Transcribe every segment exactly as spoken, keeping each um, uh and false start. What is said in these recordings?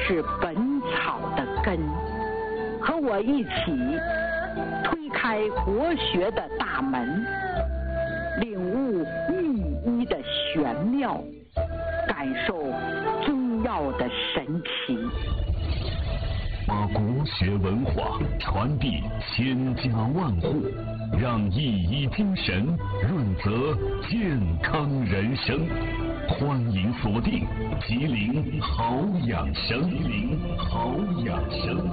是本草的根，和我一起推开国学的大门，领悟御医的玄妙，感受中药的神奇， 把国学文化传递千家万户，让一医精神润泽健康人生。欢迎锁定吉林好养生，吉林好养生。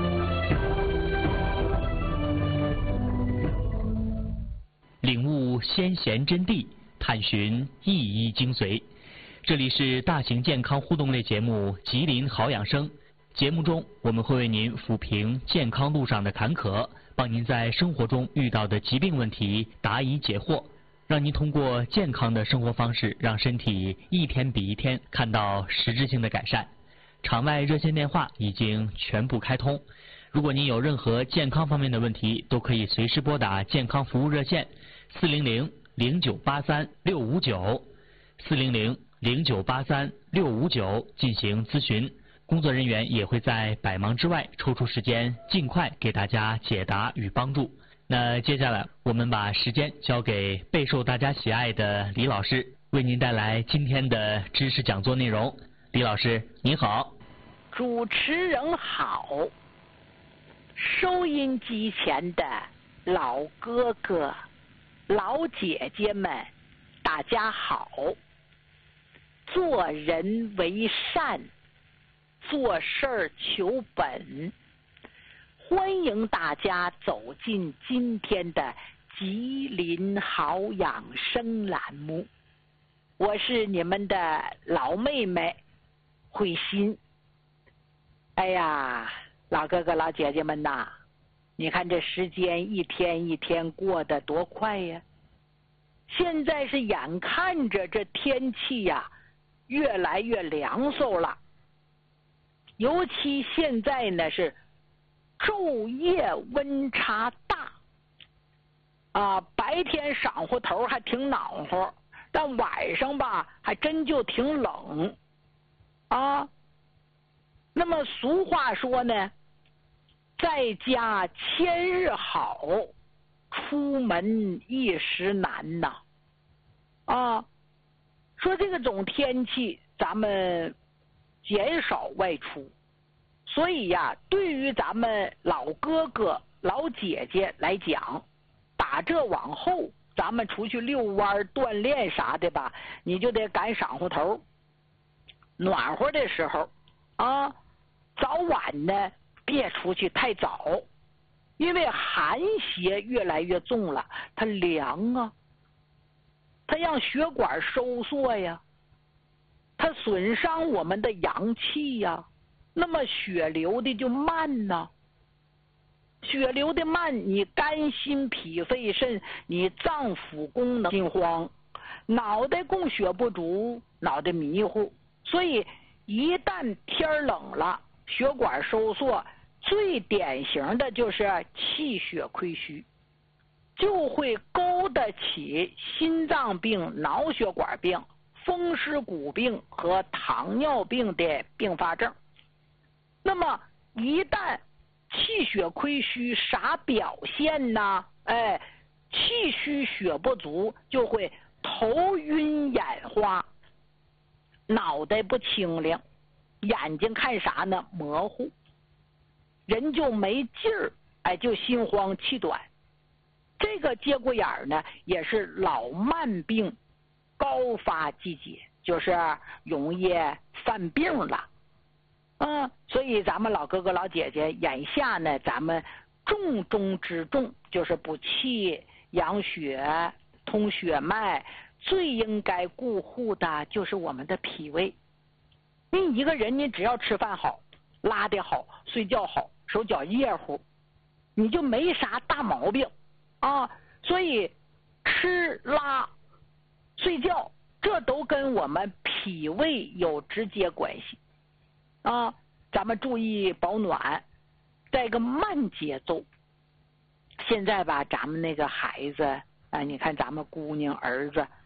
领悟先贤真谛，探寻一医精髓。这里是大型健康互动类节目《吉林好养生》。节目中，我们会为您抚平健康路上的坎坷，帮您在生活中遇到的疾病问题答疑解惑，让您通过健康的生活方式，让身体一天比一天看到实质性的改善。场外热线电话已经全部开通，如果您有任何健康方面的问题，都可以随时拨打健康服务热线四零零零九八三六五九四零零零九八三六五九进行咨询。工作人员也会在百忙之外抽出时间，尽快给大家解答与帮助。那接下来我们把时间交给备受大家喜爱的李老师，为您带来今天的知识讲座内容。李老师您好。 主持人好，收音机前的老哥哥老姐姐们大家好。做人为善，做事儿求本，欢迎大家走进今天的吉林好养生栏目，我是你们的老妹妹慧心。哎呀，老哥哥老姐姐们呐，你看这时间一天一天过得多快呀！现在是眼看着这天气呀越来越凉飕了，尤其现在呢是昼夜温差大啊，白天晌午头还挺暖和，但晚上吧还真就挺冷啊。那么俗话说呢，在家千日好，出门一时难呐啊。说这个种天气咱们减少外出，所以呀，对于咱们老哥哥老姐姐来讲，打这往后咱们出去遛弯锻炼啥的吧，你就得赶晌午头暖和的时候啊，早晚呢别出去太早，因为寒邪越来越重了，它凉啊，它让血管收缩呀，它损伤我们的阳气呀，那么血流的就慢呐，血流的慢，你肝心脾肺肾，你脏腑功能心慌，脑袋供血不足，脑袋迷糊，所以一旦天冷了，血管收缩，最典型的就是气血亏虚，就会勾得起心脏病、脑血管病、风湿骨病和糖尿病的并发症。那么一旦气血亏虚，啥表现呢？哎，气虚血不足，就会头晕眼花，脑袋不清亮，眼睛看啥呢？模糊，人就没劲儿，哎，就心慌气短。这个节骨眼儿呢，也是老慢病高发季节，就是容易犯病了。嗯，所以咱们老哥哥老姐姐眼下呢，咱们重中之重就是补气养血通血脉，最应该顾护的就是我们的脾胃。你一个人，你只要吃饭好，拉得好，睡觉好，手脚热乎，你就没啥大毛病啊。所以吃拉睡觉这都跟我们脾胃有直接关系啊。咱们注意保暖，再一个慢节奏。现在吧，咱们那个孩子啊，你看咱们姑娘儿子